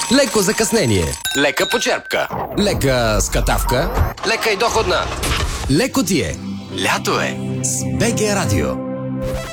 Леко закъснение, лека почерпка, лека скатавка, лека и доходна. Леко ти е. Лято е с БГ Радио.